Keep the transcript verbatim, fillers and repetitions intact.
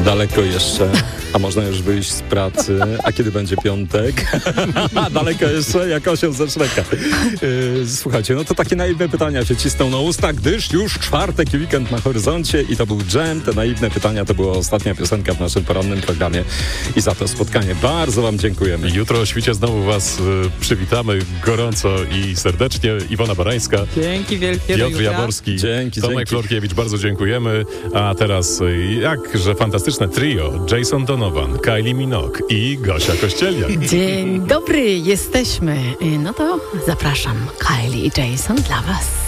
Daleko jeszcze, a można już wyjść z pracy. A kiedy będzie piątek? Daleko jeszcze, jak osioł ze Szreka. Yy, słuchajcie, no to takie naiwne pytania się cisną na usta, gdyż już czwartek i weekend na horyzoncie i to był dżem. Te naiwne pytania to była ostatnia piosenka w naszym porannym programie i za to spotkanie bardzo wam dziękujemy. Jutro o świcie znowu was y, przywitamy gorąco i serdecznie. Iwona Barańska, Dzięki wielkie. Piotr Jaworski, Dzięki, Tomek dzięki. Florkiewicz, bardzo dziękujemy. A teraz y, jakże fantastyczne trio: Jason Donovan, Kylie Minogue i Gosia Kościelniak. Dzień dobry, jesteśmy. No to zapraszam, Kylie i Jason dla was.